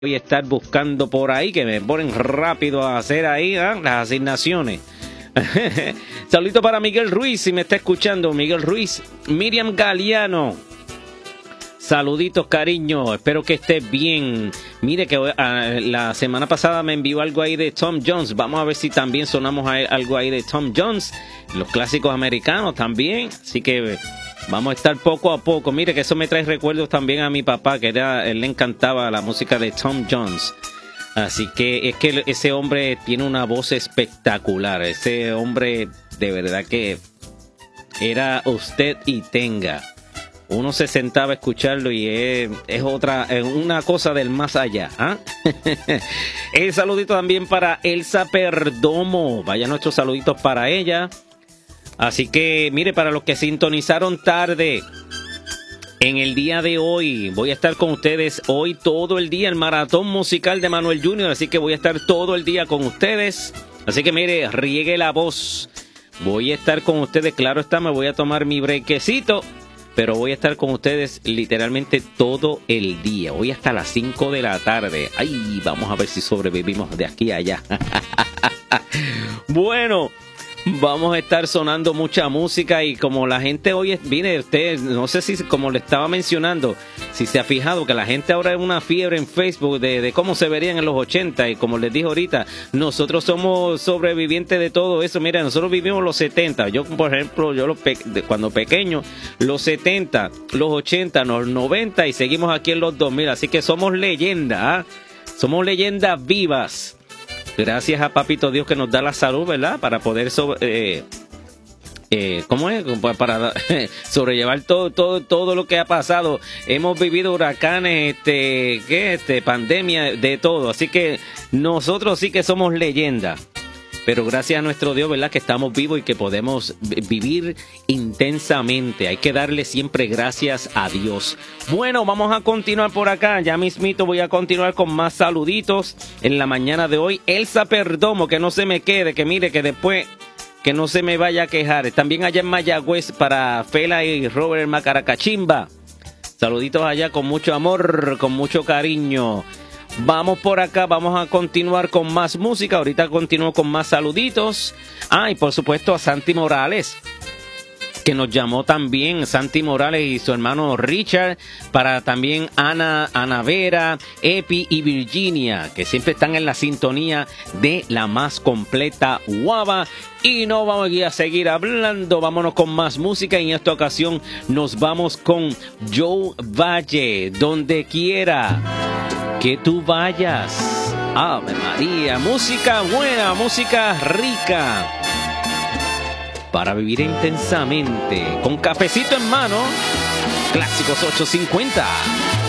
voy a estar buscando por ahí, que me ponen rápido a hacer ahí las asignaciones. Saludito para Miguel Ruiz, si me está escuchando, Miguel Ruiz. Miriam Galeano, saluditos, cariño, espero que estés bien. Mire que la semana pasada me envió algo ahí de Tom Jones. Vamos a ver si también sonamos algo ahí de Tom Jones, los clásicos americanos también. Así que vamos a estar poco a poco. Mire que eso me trae recuerdos también a mi papá, que él le encantaba la música de Tom Jones. Así que es que ese hombre tiene una voz espectacular. Ese hombre de verdad que era usted y tenga. Uno se sentaba a escucharlo y es una cosa del más allá. El saludito también para Elsa Perdomo. Vaya nuestros saluditos para ella. Así que, mire, para los que sintonizaron tarde, en el día de hoy voy a estar con ustedes hoy todo el día, el maratón musical de Manuel Junior. Así que voy a estar todo el día con ustedes. Así que, mire, riegue la voz. Voy a estar con ustedes, claro está, me voy a tomar mi brequecito. Pero voy a estar con ustedes literalmente todo el día. Hoy hasta las 5 de la tarde. Ay, vamos a ver si sobrevivimos de aquí a allá. Bueno, vamos a estar sonando mucha música y como la gente hoy viene, usted, no sé si como le estaba mencionando, si se ha fijado que la gente ahora es una fiebre en Facebook de cómo se verían en los 80 y como les dije ahorita, nosotros somos sobrevivientes de todo eso. Mira, nosotros vivimos los 70. Yo, por ejemplo, cuando pequeño, los 70, los 80, los 90 y seguimos aquí en los 2000. Así que somos leyendas, somos leyendas vivas. Gracias a Papito Dios que nos da la salud, ¿verdad? Para poder para sobrellevar todo lo que ha pasado. Hemos vivido huracanes, pandemia, de todo. Así que nosotros sí que somos leyendas. Pero gracias a nuestro Dios, ¿verdad? Que estamos vivos y que podemos vivir intensamente. Hay que darle siempre gracias a Dios. Bueno, vamos a continuar por acá. Ya mismito voy a continuar con más saluditos en la mañana de hoy. Elsa Perdomo, que no se me quede, que mire que después que no se me vaya a quejar. También allá en Mayagüez para Fela y Robert Macaracachimba. Saluditos allá con mucho amor, con mucho cariño. Vamos por acá, vamos a continuar con más música. Ahorita continúo con más saluditos. Y por supuesto a Santi Morales, que nos llamó también, Santi Morales y su hermano Richard, para también Ana Vera, Epi y Virginia, que siempre están en la sintonía de la más completa guava. Y no vamos a seguir hablando, vámonos con más música. En esta ocasión nos vamos con Joe Valle, donde quiera que tú vayas. Ave María, música buena, música rica, para vivir intensamente, con cafecito en mano. Clásicos 850.